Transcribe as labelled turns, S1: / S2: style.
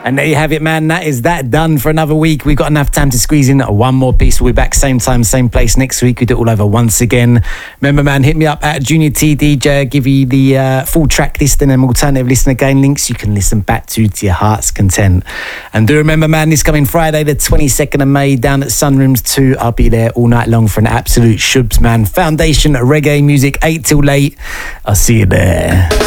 S1: And there you have it, man. That is that done for another week. We've got enough time to squeeze in one more piece. We'll be back same time, same place next week. We do it all over once again. Remember, man, hit me up at Junior T DJ. I'll give you the full track list and alternative listen again links you can listen back to your heart's content. And do remember, man, this coming Friday, the 22nd of May, down at Sunrooms 2. I'll be there all night long for an absolute shubs, man. Foundation reggae music, 8 till late. I'll see you there.